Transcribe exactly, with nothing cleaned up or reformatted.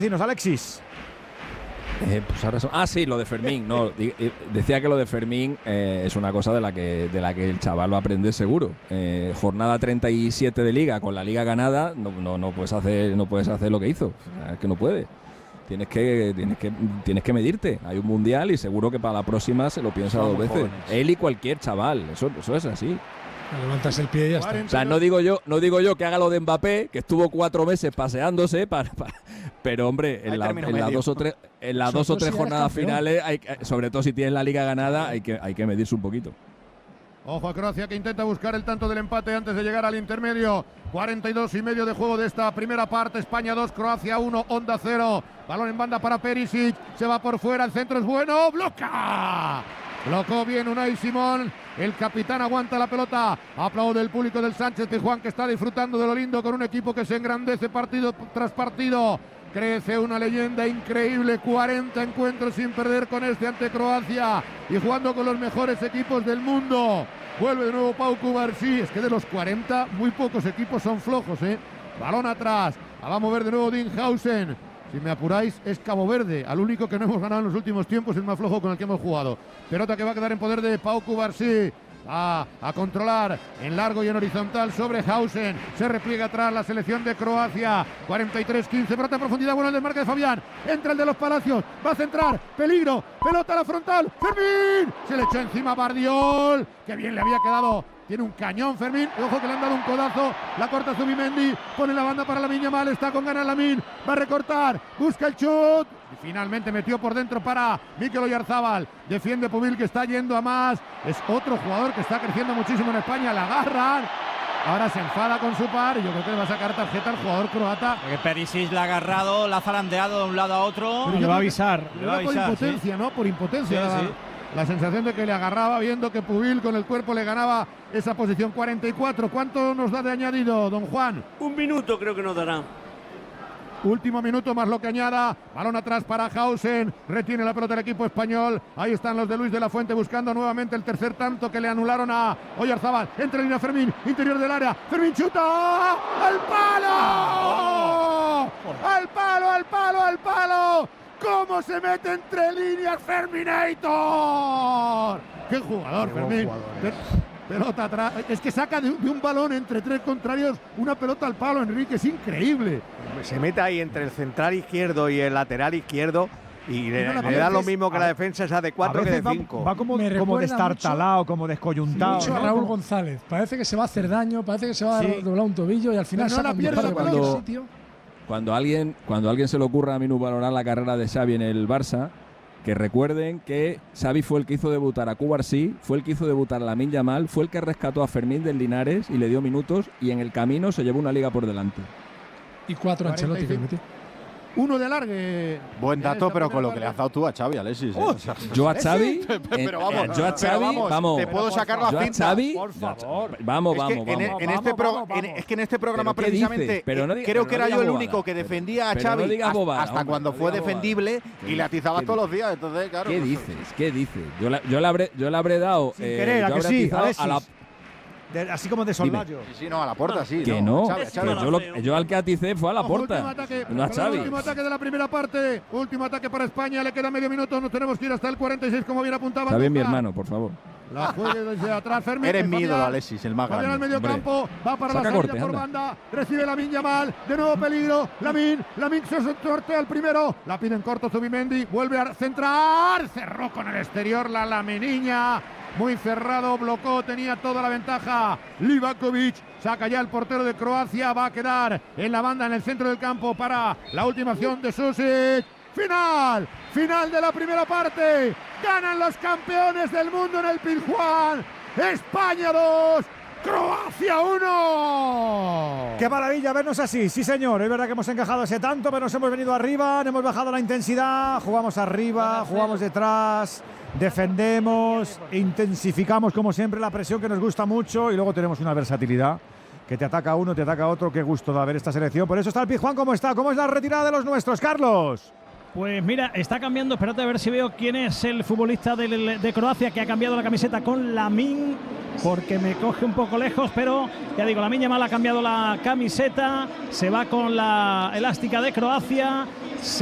Dinos, Alexis. Eh, pues ahora son, ah, sí, lo de Fermín. No, decía que lo de Fermín eh, es una cosa de la que de la que el chaval va a aprender seguro. Eh, jornada treinta y siete de liga, con la liga ganada, no, no, no puedes hacer, no puedes hacer lo que hizo. O sea, es que no puede. Tienes que, tienes que, tienes que medirte. Hay un mundial y seguro que para la próxima se lo piensa dos veces. Jóvenes. Él y cualquier chaval. Eso, eso es así. Levantas el pie y ya está. O sea, no digo yo, no digo yo que haga lo de Mbappé, que estuvo cuatro meses paseándose, para, para, pero hombre, en, la, en las dos o tres, en las dos o tres jornadas finales, hay, sobre todo si tienes la liga ganada, hay que, hay que medirse un poquito. Ojo a Croacia, que intenta buscar el tanto del empate antes de llegar al intermedio. cuarenta y dos y medio de juego de esta primera parte. España dos, Croacia uno, Onda cero. Balón en banda para Perisic. Se va por fuera, el centro es bueno. ¡Bloca! Blocó bien Unai Simón. El capitán aguanta la pelota. Aplaude el público del Sánchez Pizjuán, que está disfrutando de lo lindo con un equipo que se engrandece partido tras partido. Crece una leyenda increíble, cuarenta encuentros sin perder con este ante Croacia y jugando con los mejores equipos del mundo. Vuelve de nuevo Pau Cubarsí. Es que de los cuarenta, muy pocos equipos son flojos, ¿eh? Balón atrás. La va a mover de nuevo Dinhausen. Si me apuráis, es Cabo Verde, al único que no hemos ganado en los últimos tiempos, el más flojo con el que hemos jugado. Pelota que va a quedar en poder de Pau Cubarsí. A, a controlar en largo y en horizontal sobre Hausen. Se repliega atrás la selección de Croacia. cuarenta y tres quince. Pelota en profundidad. Bueno el desmarque de Fabián. Entra el de los Palacios. Va a centrar. Peligro. Pelota a la frontal. Fermín. Se le echó encima Bardiol. Que bien le había quedado. Tiene un cañón Fermín. Ojo que le han dado un codazo. La corta Zubimendi. Pone la banda para Lamine Yamal. Está con ganas Lamine. Va a recortar. Busca el chut. Y finalmente metió por dentro para Mikel Oyarzabal. Defiende Pubil, que está yendo a más. Es otro jugador que está creciendo muchísimo en España. La agarran. Ahora se enfada con su par y yo creo que le va a sacar tarjeta al jugador croata. Porque Perisic la ha agarrado, la ha zarandeado de un lado a otro. Pero le va a avisar. Le va a avisar, por impotencia, ¿sí? ¿No? Por impotencia. Sí, sí. La sensación de que le agarraba viendo que Pubil con el cuerpo le ganaba esa posición. cuarenta y cuatro. ¿Cuánto nos da de añadido, don Juan? Un minuto creo que nos dará. Último minuto más lo que añada. Balón atrás para Hausen. Retiene la pelota el equipo español. Ahí están los de Luis de la Fuente buscando nuevamente el tercer tanto que le anularon a Oyarzabal. Entra en línea Fermín. Interior del área. Fermín chuta. ¡Al palo! ¡Al palo, al palo, al palo! ¿Cómo se mete entre líneas Ferminator? ¡Qué jugador, Qué Fermín! Jugador, ¿eh? Pelota atrás. Es que saca de un, de un balón entre tres contrarios una pelota al palo, Enrique. Es increíble. Se mete ahí entre el central izquierdo y el lateral izquierdo y le, no le da lo mismo que la defensa esa de cuatro que de cinco. Va, va como, como destartalado, como descoyuntado. Mucho a Raúl González. Parece que se va a hacer daño, parece que se va sí. a doblar un tobillo y al final no saca la pierde un cuando, sitio. Cuando alguien, cuando alguien se le ocurra a mí valorar la carrera de Xavi en el Barça, que recuerden que Xavi fue el que hizo debutar a Cubarsí, fue el que hizo debutar a Lamine Yamal, fue el que rescató a Fermín del Linares y le dio minutos y en el camino se llevó una liga por delante. Y cuatro a Ancelotti que metió. Uno de alargue. Buen dato, pero con lo que le has dado tú a Xavi, Alexis. Oh, ¿eh? Yo a Xavi, pero vamos, eh, yo a Xavi, vamos, vamos. Te puedo sacar la cinta. Xavi, por favor. Vamos, vamos, es que vamos. En, en este pro, vamos, vamos. En, es que en este programa ¿Pero precisamente pero no diga, creo pero que no era yo el bobada, único que defendía a Xavi no hasta, bobada, hasta hombre, cuando no fue bobada. defendible y le atizabas todos los días. Entonces, claro. ¿Qué dices? ¿Qué dices? Yo, la, yo, le, habré, yo le habré dado. Sin eh, querer, yo a que sí, a la. De, así como de soldado. Sí, sí, no, a la puerta sí. Que no, no. Xavi, Xavi. Yo, lo, yo al que aticé fue a la puerta. Ataque, no a Xavi. Último ataque de la primera parte. Último ataque para España. Le queda medio minuto. Nos tenemos que ir hasta el cuarenta y seis, como bien apuntaba. Está bien mi hermano, por favor. La juega desde atrás. Fermín. Eres mi ídolo, Alexis, el más grande. Fabián al medio Hombre. campo. Va para Saca la salida corte, por anda. banda. Recibe Lamine Yamal. De nuevo peligro. Lamine. Lamine se sortea al primero. La pide en corto Zubimendi. Vuelve a centrar. Cerró con el exterior la Laminiña. Muy cerrado, blocó, tenía toda la ventaja Livakovic, saca ya el portero de Croacia, va a quedar en la banda en el centro del campo para la última acción de Susic. Final, final de la primera parte, ganan los campeones del mundo en el Pizjuán, España dos, Croacia uno. ¡Qué maravilla vernos así! Sí, señor. Es verdad que hemos encajado ese tanto, pero nos hemos venido arriba, hemos bajado la intensidad, jugamos arriba, jugamos detrás, defendemos, intensificamos como siempre la presión que nos gusta mucho y luego tenemos una versatilidad que te ataca uno, te ataca otro. Qué gusto da ver esta selección. Por eso está el Pizjuán como está. ¿Cómo es la retirada de los nuestros, Carlos? Pues mira, está cambiando, espérate a ver si veo quién es el futbolista de, de Croacia que ha cambiado la camiseta con Lamine porque me coge un poco lejos, pero ya digo, Lamine Yamal ha cambiado la camiseta, se va con la elástica de Croacia.